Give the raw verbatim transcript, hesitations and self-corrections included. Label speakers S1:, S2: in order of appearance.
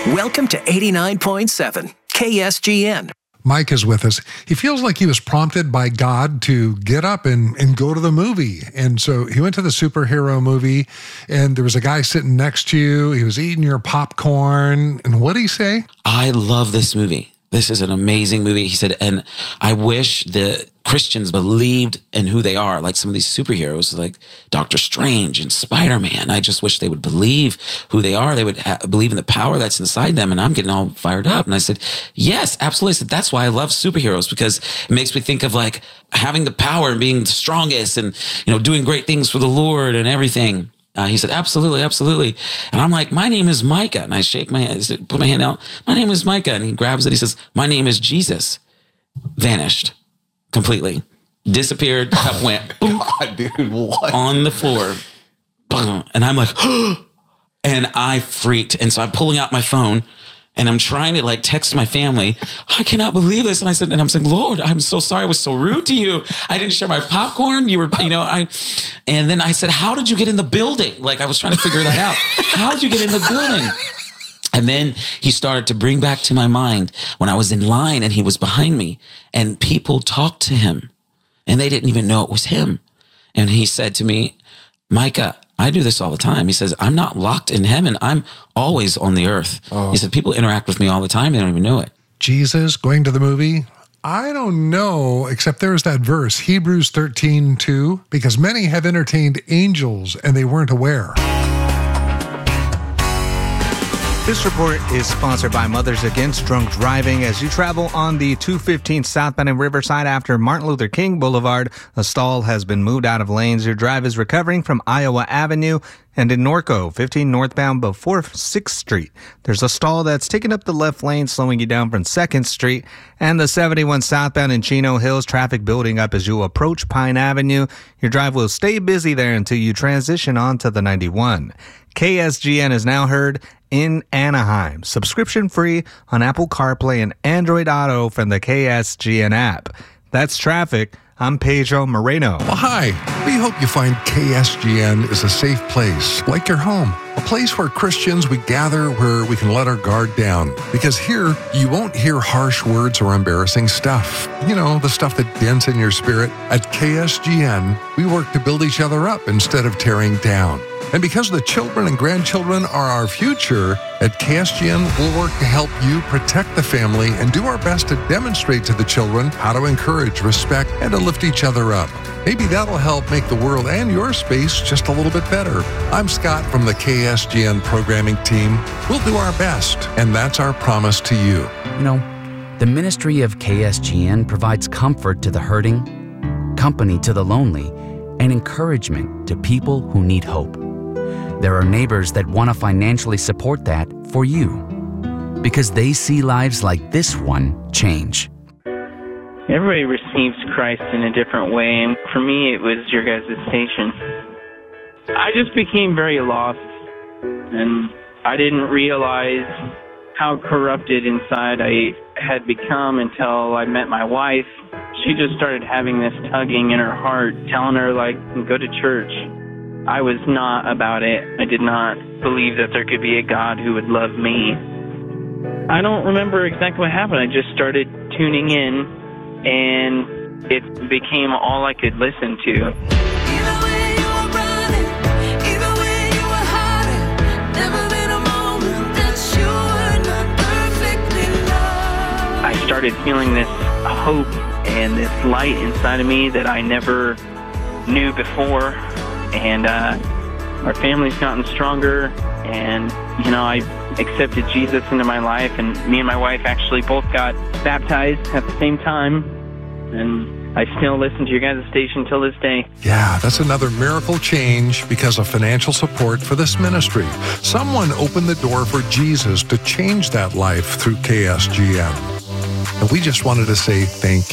S1: Welcome to eighty-nine point seven K S G N.
S2: Mike is with us. He feels like he was prompted by God to get up and, and go to the movie. And so he went to the superhero movie, and there was a guy sitting next to you. He was eating your popcorn. And what did he say?
S3: I love this movie. This is an amazing movie. He said, and I wish the Christians believed in who they are, like some of these superheroes, like Doctor Strange and Spider-Man. I just wish they would believe who they are. They would ha- believe in the power that's inside them. And I'm getting all fired up. And I said, yes, absolutely. I said, that's why I love superheroes, because it makes me think of like having the power and being the strongest and, you know, doing great things for the Lord and everything. Uh, he said, absolutely, absolutely. And I'm like, my name is Micah. And I shake my hand, put my hand out. My name is Micah. And he grabs it. He says, my name is Jesus. Vanished completely. Disappeared. Cup went boom,
S4: God, dude, what?
S3: on the floor. Boom. And I'm like, and I freaked. And so I'm pulling out my phone and I'm trying to like text my family. I cannot believe this. And I said, and I'm saying, Lord, I'm so sorry. I was so rude to you. I didn't share my popcorn. You were, you know, I, and then I said, how did you get in the building? Like I was trying to figure that out. How did you get in the building? And then he started to bring back to my mind when I was in line and he was behind me and people talked to him and they didn't even know it was him. And he said to me, Micah, I do this all the time. He says, I'm not locked in heaven. I'm always on the earth. Oh. He said, people interact with me all the time. They don't even know it.
S2: Jesus going to the movie? I don't know, except there's that verse, Hebrews thirteen two, because many have entertained angels and they weren't aware.
S5: This report is sponsored by Mothers Against Drunk Driving. As you travel on the two fifteen southbound in Riverside after Martin Luther King Boulevard, a stall has been moved out of lanes. Your drive is recovering from Iowa Avenue. And in Norco, fifteen northbound before sixth Street, there's a stall that's taking up the left lane, slowing you down from second Street. And the seventy-one southbound in Chino Hills, traffic building up as you approach Pine Avenue. Your drive will stay busy there until you transition onto the ninety-one. K S G N is now heard in Anaheim. Subscription free on Apple CarPlay and Android Auto from the K S G N app. That's traffic. I'm Pedro Moreno.
S2: Well, hi. We hope you find K S G N is a safe place, like your home. A place where Christians, we gather where we can let our guard down. Because here, you won't hear harsh words or embarrassing stuff. You know, the stuff that dents in your spirit. At K S G N, we work to build each other up instead of tearing down. And because the children and grandchildren are our future, at K S G N, we'll work to help you protect the family and do our best to demonstrate to the children how to encourage, respect, and to lift each other up. Maybe that'll help make the world and your space just a little bit better. I'm Scott from the K S G N programming team. We'll do our best, and that's our promise to you.
S6: You know, the ministry of K S G N provides comfort to the hurting, company to the lonely, and encouragement to people who need hope. There are neighbors that want to financially support that for you because they see lives like this one change.
S7: Everybody receives Christ in a different way, and for me, it was your guys' station. I just became very lost, and I didn't realize how corrupted inside I had become until I met my wife. She just started having this tugging in her heart, telling her, like, go to church. I was not about it. I did not believe that there could be a God who would love me. I don't remember exactly what happened. I just started tuning in, and it became all I could listen to.
S8: Either way you were running, either way you were hiding, never been a moment that you were not perfectly loved.
S7: I started feeling this hope and this light inside of me that I never knew before. And uh, our family's gotten stronger, and, you know, I accepted Jesus into my life, and me and my wife actually both got baptized at the same time, and I still listen to your guys' station till this day.
S2: Yeah, that's another miracle change because of financial support for this ministry. Someone opened the door for Jesus to change that life through K S G N. And we just wanted to say thank you.